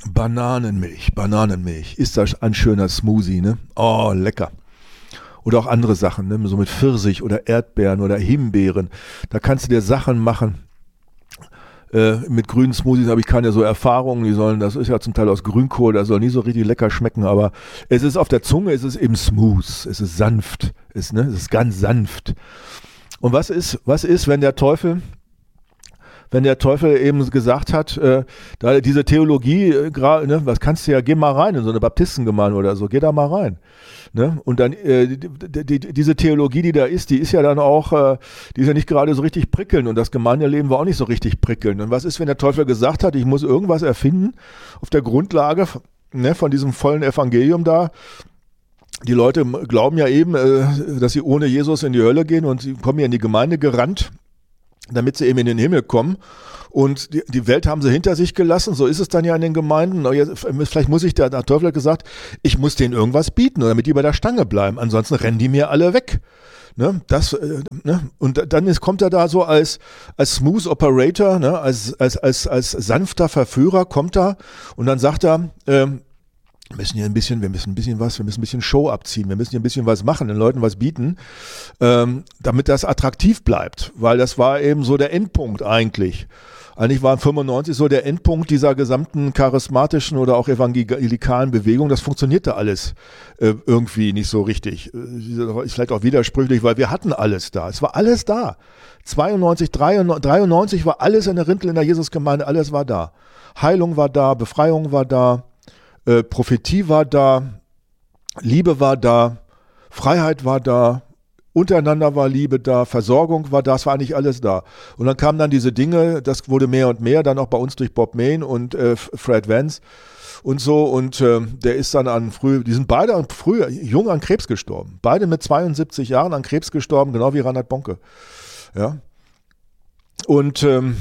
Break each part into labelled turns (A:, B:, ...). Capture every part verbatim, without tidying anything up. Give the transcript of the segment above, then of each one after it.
A: Bananenmilch, Bananenmilch. Ist das ein schöner Smoothie, ne? Oh, lecker. Oder auch andere Sachen, ne? So mit Pfirsich oder Erdbeeren oder Himbeeren. Da kannst du dir Sachen machen. Äh, mit grünen Smoothies habe ich keine so Erfahrungen. Die sollen, das ist ja zum Teil aus Grünkohl, das soll nie so richtig lecker schmecken, aber es ist auf der Zunge, es ist eben smooth, es ist sanft, es, ne? Es ist ganz sanft. Und was ist, was ist, wenn der Teufel wenn der Teufel eben gesagt hat, äh, da diese Theologie, äh, gra- ne, was kannst du ja, geh mal rein in so eine Baptistengemeinde oder so, geh da mal rein. Ne? Und dann, äh, die, die, die, diese Theologie, die da ist, die ist ja dann auch, äh, die ist ja nicht gerade so richtig prickelnd und das Gemeindeleben war auch nicht so richtig prickelnd. Und was ist, wenn der Teufel gesagt hat, ich muss irgendwas erfinden auf der Grundlage, ne, von diesem vollen Evangelium da? Die Leute glauben ja eben, äh, dass sie ohne Jesus in die Hölle gehen und sie kommen ja in die Gemeinde gerannt, damit sie eben in den Himmel kommen. Und die, die Welt haben sie hinter sich gelassen, so ist es dann ja in den Gemeinden. Vielleicht muss ich, der, der Teufel hat gesagt, ich muss denen irgendwas bieten, damit die bei der Stange bleiben, ansonsten rennen die mir alle weg. Ne, das, äh, ne? Und dann ist, kommt er da so als, als Smooth Operator, ne? als, als, als, als sanfter Verführer kommt er und dann sagt er, ähm, wir müssen hier ein bisschen, wir müssen ein bisschen was, wir müssen ein bisschen Show abziehen, wir müssen hier ein bisschen was machen, den Leuten was bieten, ähm, damit das attraktiv bleibt, weil das war eben so der Endpunkt eigentlich. Eigentlich war fünfundneunzig so der Endpunkt dieser gesamten charismatischen oder auch evangelikalen Bewegung. Das funktionierte alles äh, irgendwie nicht so richtig. Äh, ist vielleicht auch widersprüchlich, weil wir hatten alles da. Es war alles da. zweiundneunzig, dreiundneunzig war alles in der Rintel in der Jesusgemeinde, alles war da. Heilung war da, Befreiung war da. Äh, Prophetie war da, Liebe war da, Freiheit war da, untereinander war Liebe da, Versorgung war da, es war eigentlich alles da. Und dann kamen dann diese Dinge, das wurde mehr und mehr, dann auch bei uns durch Bob Mayne und äh, Fred Vance und so. Und äh, der ist dann an früh, die sind beide an früh, jung an Krebs gestorben. Beide mit zweiundsiebzig Jahren an Krebs gestorben, genau wie Reinhard Bonke. Ja. Und ähm,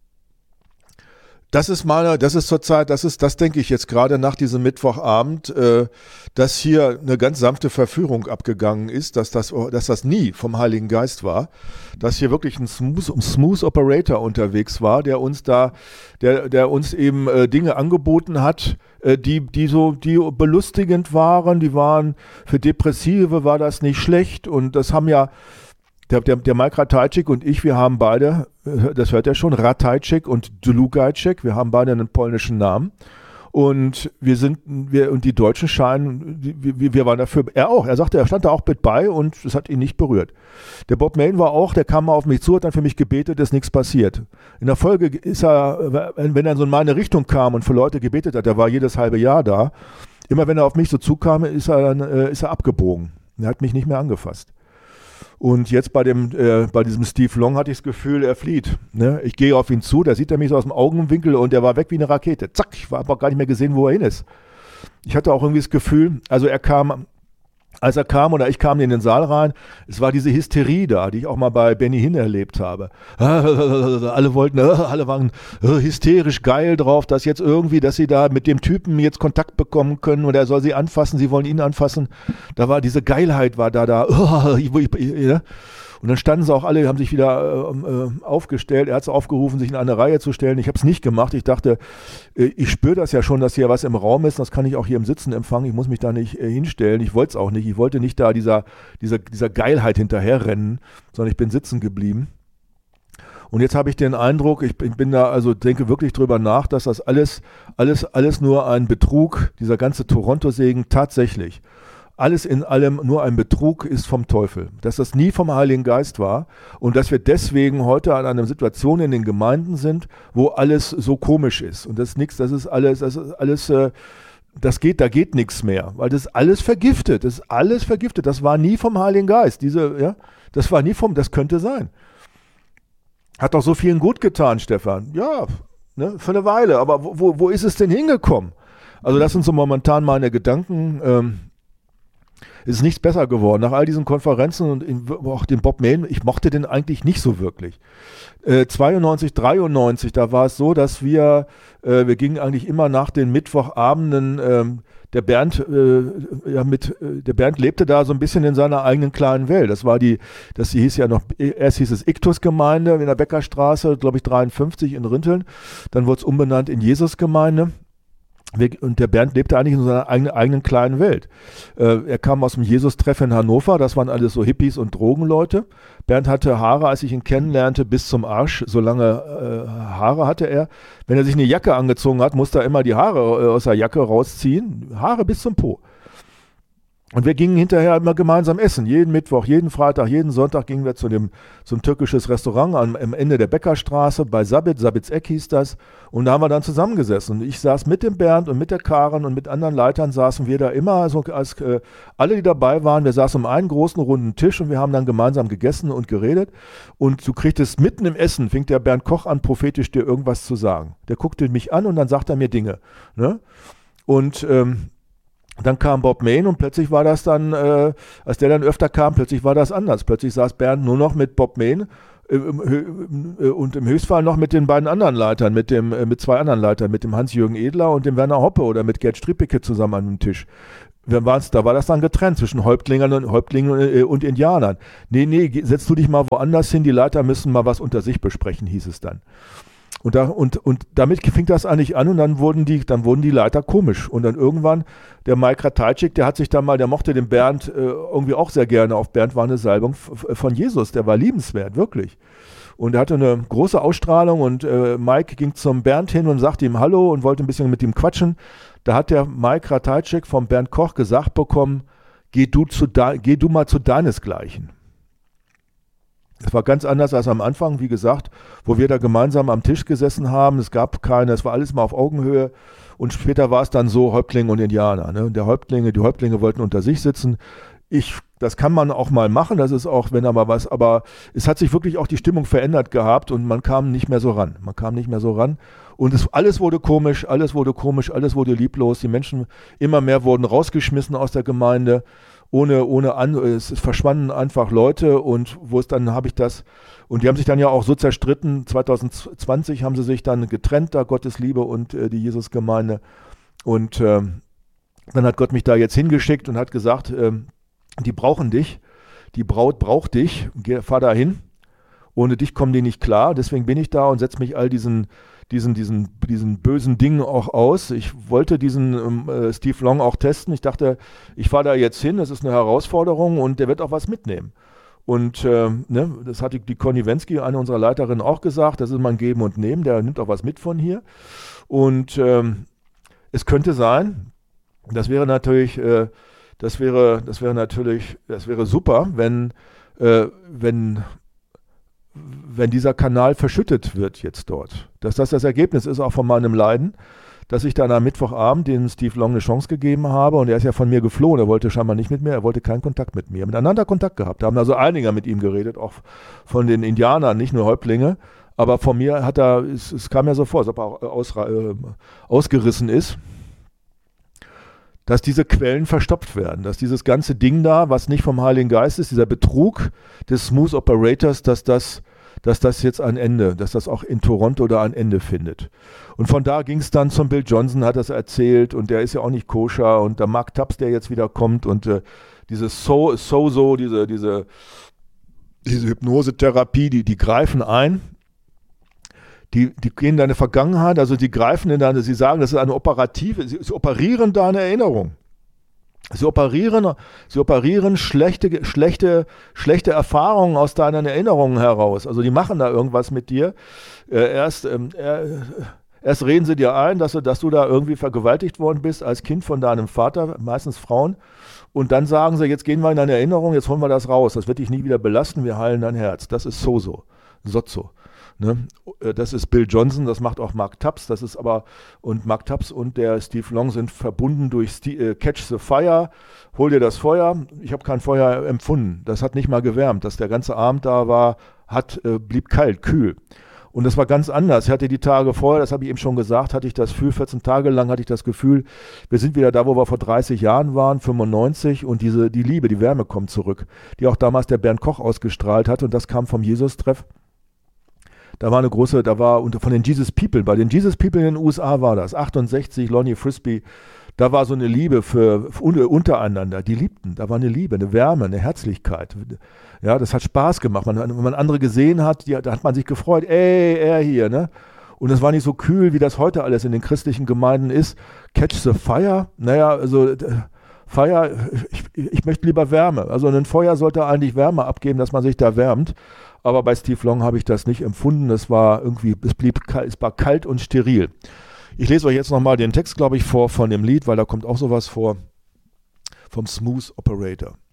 A: Das ist meine, das ist zurzeit, das ist, das denke ich jetzt gerade nach diesem Mittwochabend, äh, dass hier eine ganz sanfte Verführung abgegangen ist, dass das, dass das nie vom Heiligen Geist war, dass hier wirklich ein Smooth, Smooth Operator unterwegs war, der uns da, der, der uns eben äh, Dinge angeboten hat, äh, die, die so, die belustigend waren, die waren für Depressive war das nicht schlecht und das haben ja Der, der, der Mike Ratajczyk und ich, wir haben beide, das hört er schon, Ratajczyk und Dlugajczyk, wir haben beide einen polnischen Namen. Und wir sind, wir, und die Deutschen scheinen, wir, wir waren dafür, er auch, er sagte, er stand da auch mit bei und es hat ihn nicht berührt. Der Bob Mayne war auch, der kam mal auf mich zu, hat dann für mich gebetet, dass nichts passiert. In der Folge ist er, wenn er so in meine Richtung kam und für Leute gebetet hat, der war jedes halbe Jahr da, immer wenn er auf mich so zukam, ist er dann, ist er abgebogen. Er hat mich nicht mehr angefasst. Und jetzt bei dem, äh, bei diesem Steve Long hatte ich das Gefühl, er flieht. Ne? Ich gehe auf ihn zu, da sieht er mich so aus dem Augenwinkel und er war weg wie eine Rakete. Zack, ich habe auch gar nicht mehr gesehen, wo er hin ist. Ich hatte auch irgendwie das Gefühl, also er kam, als er kam oder ich kam in den Saal rein, es war diese Hysterie da, die ich auch mal bei Benny Hinn erlebt habe. Alle wollten, alle waren hysterisch geil drauf, dass jetzt irgendwie, dass sie da mit dem Typen jetzt Kontakt bekommen können und er soll sie anfassen, sie wollen ihn anfassen. Da war diese Geilheit war da, da. Und dann standen sie auch alle, haben sich wieder äh, aufgestellt. Er hat es aufgerufen, sich in eine Reihe zu stellen. Ich habe es nicht gemacht. Ich dachte, äh, ich spüre das ja schon, dass hier was im Raum ist. Das kann ich auch hier im Sitzen empfangen. Ich muss mich da nicht äh, hinstellen. Ich wollte es auch nicht. Ich wollte nicht da dieser, dieser, dieser Geilheit hinterherrennen, sondern ich bin sitzen geblieben. Und jetzt habe ich den Eindruck, ich bin, ich bin da, also denke wirklich drüber nach, dass das alles, alles, alles nur ein Betrug, dieser ganze Toronto-Segen tatsächlich, alles in allem nur ein Betrug ist vom Teufel, dass das nie vom Heiligen Geist war und dass wir deswegen heute an einer Situation in den Gemeinden sind, wo alles so komisch ist und das ist nichts, das ist alles, das ist alles, äh, das geht, da geht nichts mehr, weil das ist alles vergiftet, das ist alles vergiftet, das war nie vom Heiligen Geist, diese, ja, das war nie vom, das könnte sein. Hat doch so vielen gut getan, Stefan, ja, ne, für eine Weile, aber wo, wo, wo ist es denn hingekommen? Also das sind so momentan meine Gedanken, ähm, es ist nichts besser geworden. Nach all diesen Konferenzen und in, auch den Bob Mayne, ich mochte den eigentlich nicht so wirklich. Äh, zweiundneunzig, dreiundneunzig, da war es so, dass wir, äh, wir gingen eigentlich immer nach den Mittwochabenden, ähm, der Bernd, äh, ja mit, äh, der Bernd lebte da so ein bisschen in seiner eigenen kleinen Welt. Das war die, das hieß ja noch, erst hieß es Iktus-Gemeinde in der Bäckerstraße, glaube ich dreiundfünfzig in Rinteln. Dann wurde es umbenannt in Jesus-Gemeinde. Und der Bernd lebte eigentlich in seiner eigenen, eigenen kleinen Welt. Äh, er kam aus dem Jesus-Treff in Hannover, das waren alles so Hippies und Drogenleute. Bernd hatte Haare, als ich ihn kennenlernte, bis zum Arsch, so lange äh, Haare hatte er. Wenn er sich eine Jacke angezogen hat, musste er immer die Haare äh, aus der Jacke rausziehen, Haare bis zum Po. Und wir gingen hinterher immer gemeinsam essen. Jeden Mittwoch, jeden Freitag, jeden Sonntag gingen wir zu dem, zum türkisches Restaurant am, am Ende der Bäckerstraße bei Sabit, Sabits Eck hieß das. Und da haben wir dann zusammengesessen. Und ich saß mit dem Bernd und mit der Karen und mit anderen Leitern saßen wir da immer, so als äh, alle, die dabei waren, wir saßen um einen großen runden Tisch und wir haben dann gemeinsam gegessen und geredet. Und du kriegtest mitten im Essen, fing der Bernd Koch an, prophetisch dir irgendwas zu sagen. Der guckte mich an und dann sagt er mir Dinge. Ne? Und ähm, dann kam Bob Mayne und plötzlich war das dann, äh, als der dann öfter kam, plötzlich war das anders. Plötzlich saß Bernd nur noch mit Bob Mayne äh, äh, und im Höchstfall noch mit den beiden anderen Leitern, mit, dem, äh, mit zwei anderen Leitern, mit dem Hans-Jürgen Edler und dem Werner Hoppe oder mit Gerd Strippeke zusammen an dem Tisch. Da war das dann getrennt zwischen Häuptlingen und, Häuptlingen und, und Indianern. Nee, nee, setz du dich mal woanders hin, die Leiter müssen mal was unter sich besprechen, hieß es dann. Und, da, und, und damit fing das eigentlich an und dann wurden die, dann wurden die Leiter komisch. Und dann irgendwann, der Mike Ratajczyk, der hat sich dann mal, der mochte den Bernd äh, irgendwie auch sehr gerne. Auf Bernd war eine Salbung von Jesus, der war liebenswert, wirklich. Und er hatte eine große Ausstrahlung und äh, Mike ging zum Bernd hin und sagte ihm Hallo und wollte ein bisschen mit ihm quatschen. Da hat der Mike Ratajczyk vom Bernd Koch gesagt bekommen, geh du, zu de, geh du mal zu deinesgleichen. Es war ganz anders als am Anfang, wie gesagt, wo wir da gemeinsam am Tisch gesessen haben. Es gab keine, es war alles mal auf Augenhöhe. Und später war es dann so Häuptlinge und Indianer. Ne? Der Häuptlinge, die Häuptlinge wollten unter sich sitzen. Ich, das kann man auch mal machen, das ist auch, wenn aber was, aber es hat sich wirklich auch die Stimmung verändert gehabt und man kam nicht mehr so ran. Man kam nicht mehr so ran. Und es, alles wurde komisch, alles wurde komisch, alles wurde lieblos. Die Menschen immer mehr wurden rausgeschmissen aus der Gemeinde. Ohne, ohne an, es verschwanden einfach Leute und wo es dann habe ich das, und die haben sich dann ja auch so zerstritten, zwanzig zwanzig haben sie sich dann getrennt, da Gottes Liebe und äh, die Jesusgemeinde. Und äh, dann hat Gott mich da jetzt hingeschickt und hat gesagt, äh, die brauchen dich, die Braut braucht dich, geh, fahr da hin, ohne dich kommen die nicht klar, deswegen bin ich da und setze mich all diesen Diesen, diesen, diesen bösen Dingen auch aus. Ich wollte diesen ähm, äh, Steve Long auch testen. Ich dachte, ich fahre da jetzt hin, das ist eine Herausforderung und der wird auch was mitnehmen. Und äh, ne, das hat die, die Conny Wensky, eine unserer Leiterinnen, auch gesagt, das ist mal ein Geben und Nehmen, der nimmt auch was mit von hier. Und ähm, es könnte sein, das wäre natürlich, äh, das wäre, das wäre natürlich, das wäre super, wenn, äh, wenn wenn dieser Kanal verschüttet wird jetzt dort. Dass das das Ergebnis ist auch von meinem Leiden, dass ich dann am Mittwochabend dem Steve Long eine Chance gegeben habe und er ist ja von mir geflohen, er wollte scheinbar nicht mit mir, er wollte keinen Kontakt mit mir. Miteinander Kontakt gehabt, da haben also einige mit ihm geredet, auch von den Indianern, nicht nur Häuptlinge, aber von mir hat er, es, es kam ja so vor, als ob er auch aus, äh, ausgerissen ist, dass diese Quellen verstopft werden, dass dieses ganze Ding da, was nicht vom Heiligen Geist ist, dieser Betrug des Smooth Operators, dass das, dass das jetzt ein Ende, dass das auch in Toronto da ein Ende findet. Und von da ging es dann zum Bill Johnson, hat das erzählt und der ist ja auch nicht koscher und der Mark Tubbs, der jetzt wieder kommt und äh, diese So, So, So, diese, diese, diese Hypnosetherapie, die, die greifen ein. Die, die gehen in deine Vergangenheit, also die greifen in deine, sie sagen, das ist eine operative, sie, sie operieren deine Erinnerung. Sie operieren, sie operieren schlechte, schlechte, schlechte Erfahrungen aus deinen Erinnerungen heraus. Also die machen da irgendwas mit dir. Äh, erst, ähm, äh, erst reden sie dir ein, dass du, dass du da irgendwie vergewaltigt worden bist als Kind von deinem Vater, meistens Frauen. Und dann sagen sie, jetzt gehen wir in deine Erinnerung, jetzt holen wir das raus. Das wird dich nie wieder belasten, wir heilen dein Herz. Das ist Sozo, Sozo. Ne? Das ist Bill Johnson, das macht auch Mark Tubbs, das ist aber, und Mark Tubbs und der Steve Long sind verbunden durch Sti- äh, Catch the Fire, hol dir das Feuer, ich habe kein Feuer empfunden, das hat nicht mal gewärmt, dass der ganze Abend da war, hat, äh, blieb kalt, kühl. Und das war ganz anders. Ich hatte die Tage vorher, das habe ich eben schon gesagt, hatte ich das Gefühl, vierzehn Tage lang hatte ich das Gefühl, wir sind wieder da, wo wir vor dreißig Jahren waren, fünfundneunzig, und diese, die Liebe, die Wärme kommt zurück, die auch damals der Bernd Koch ausgestrahlt hat, und das kam vom Jesus-Treff. Da war eine große, da war unter, von den Jesus People, bei den Jesus People in den U S A war das, achtundsechzig, Lonnie Frisbee, da war so eine Liebe für, für untereinander, die liebten, da war eine Liebe, eine Wärme, eine Herzlichkeit. Ja, das hat Spaß gemacht. Man, wenn man andere gesehen hat, die, da hat man sich gefreut, ey, er hier, ne? Und es war nicht so kühl, wie das heute alles in den christlichen Gemeinden ist. Catch the fire? Naja, also äh, Feuer, ich, ich möchte lieber Wärme. Also ein Feuer sollte eigentlich Wärme abgeben, dass man sich da wärmt. Aber bei Steve Long habe ich das nicht empfunden. Es war irgendwie, es blieb kalt, es war kalt und steril. Ich lese euch jetzt nochmal den Text, glaube ich, vor von dem Lied, weil da kommt auch sowas vor vom Smooth Operator.